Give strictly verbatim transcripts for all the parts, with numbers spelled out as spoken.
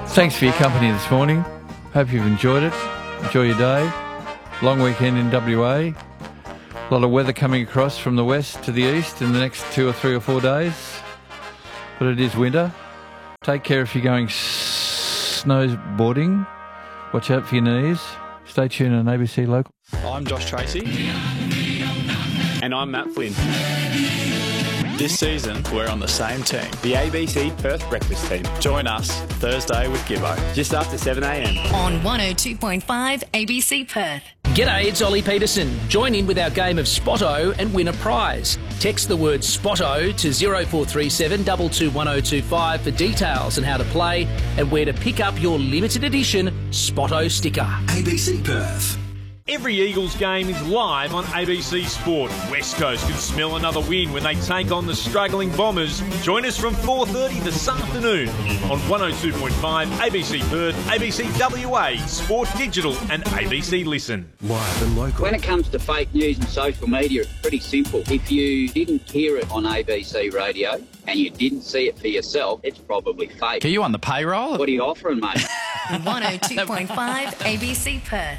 Thanks for your company this morning. Hope you've enjoyed it. Enjoy your day. Long weekend in W A. A lot of weather coming across from the west to the east in the next two or three or four days. But it is winter. Take care if you're going snowboarding. Watch out for your knees. Stay tuned on A B C Local. I'm Josh Tracy. And I'm Matt Flynn. This season, we're on the same team. The A B C Perth Breakfast Team. Join us Thursday with Gibbo. Just after seven a m. On one oh two point five A B C Perth. G'day, it's Ollie Peterson. Join in with our game of Spotto and win a prize. Text the word Spotto to zero four three seven two two one oh two five for details on how to play and where to pick up your limited edition Spotto sticker. A B C Perth. Every Eagles game is live on A B C Sport. West Coast can smell another win when they take on the struggling Bombers. Join us from four thirty this afternoon on one oh two point five A B C Perth, A B C W A, Sport Digital and A B C Listen. Live and local. When it comes to fake news and social media, it's pretty simple. If you didn't hear it on A B C radio and you didn't see it for yourself, it's probably fake. Are you on the payroll? What are you offering, mate? one oh two point five A B C Perth.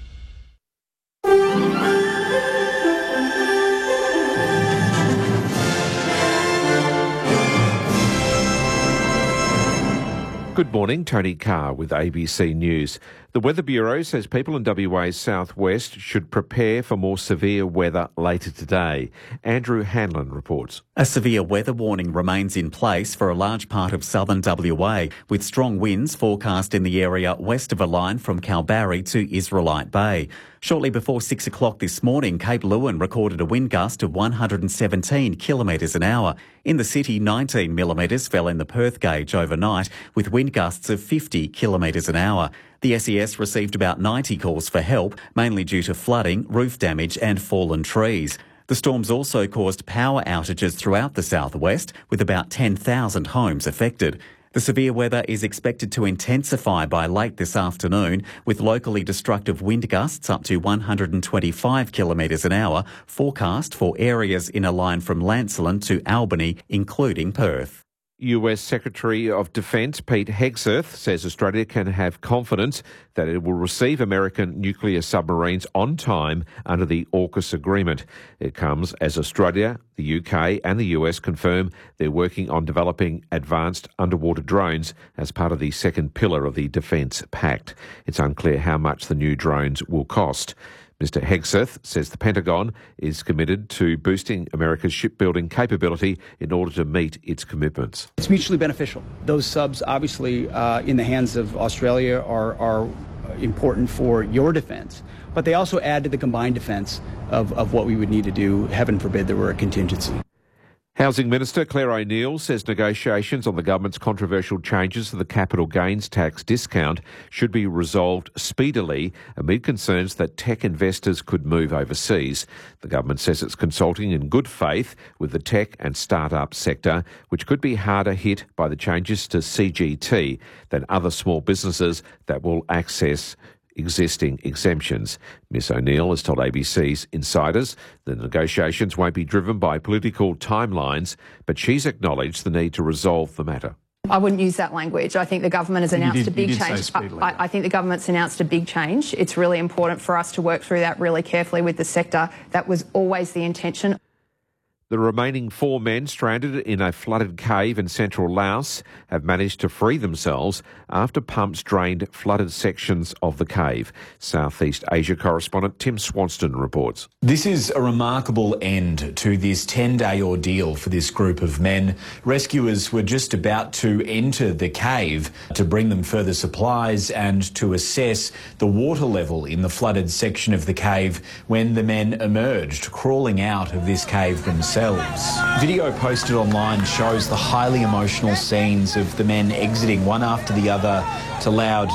Good morning, Tony Carr with A B C News. The Weather Bureau says people in W A's southwest should prepare for more severe weather later today. Andrew Hanlon reports. A severe weather warning remains in place for a large part of southern W A, with strong winds forecast in the area west of a line from Kalbarri to Israelite Bay. Shortly before six o'clock this morning, Cape Leeuwin recorded a wind gust of one hundred seventeen kilometres an hour. In the city, nineteen millimetres fell in the Perth gauge overnight, with wind gusts of fifty kilometres an hour. The S E S received about ninety calls for help, mainly due to flooding, roof damage and fallen trees. The storms also caused power outages throughout the southwest, with about ten thousand homes affected. The severe weather is expected to intensify by late this afternoon, with locally destructive wind gusts up to one hundred twenty-five kilometres an hour forecast for areas in a line from Lancelin to Albany, including Perth. U S Secretary of Defence Pete Hegseth says Australia can have confidence that it will receive American nuclear submarines on time under the AUKUS agreement. It comes as Australia, the U K and the U S confirm they're working on developing advanced underwater drones as part of the second pillar of the Defence Pact. It's unclear how much the new drones will cost. Mister Hegseth says the Pentagon is committed to boosting America's shipbuilding capability in order to meet its commitments. It's mutually beneficial. Those subs, obviously, uh, in the hands of Australia are, are important for your defence, but they also add to the combined defence of, of what we would need to do, heaven forbid there were a contingency. Housing Minister Claire O'Neill says negotiations on the government's controversial changes to the capital gains tax discount should be resolved speedily amid concerns that tech investors could move overseas. The government says it's consulting in good faith with the tech and start-up sector, which could be harder hit by the changes to C G T than other small businesses that will access existing exemptions. Miss O'Neill has told A B C's Insiders the negotiations won't be driven by political timelines, but she's acknowledged the need to resolve the matter. I wouldn't use that language. I think the government has announced did, a big you did change. Say speedily, I, I think the government's announced a big change. It's really important for us to work through that really carefully with the sector. That was always the intention. The remaining four men stranded in a flooded cave in central Laos have managed to free themselves after pumps drained flooded sections of the cave. Southeast Asia correspondent Tim Swanston reports. This is a remarkable end to this ten-day ordeal for this group of men. Rescuers were just about to enter the cave to bring them further supplies and to assess the water level in the flooded section of the cave when the men emerged, crawling out of this cave themselves. Video posted online shows the highly emotional scenes of the men exiting one after the other to loud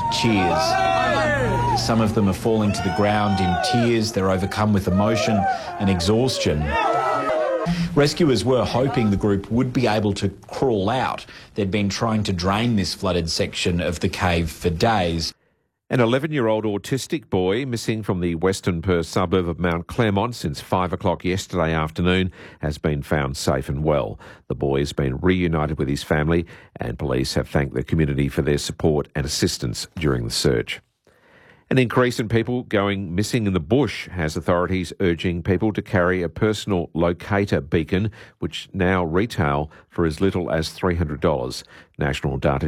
cheers. Some of them are falling to the ground in tears. They're overcome with emotion and exhaustion. Rescuers were hoping the group would be able to crawl out. They'd been trying to drain this flooded section of the cave for days. An eleven-year-old autistic boy missing from the Western Perth suburb of Mount Claremont since five o'clock yesterday afternoon has been found safe and well. The boy has been reunited with his family, and police have thanked the community for their support and assistance during the search. An increase in people going missing in the bush has authorities urging people to carry a personal locator beacon, which now retail for as little as three hundred dollars. National data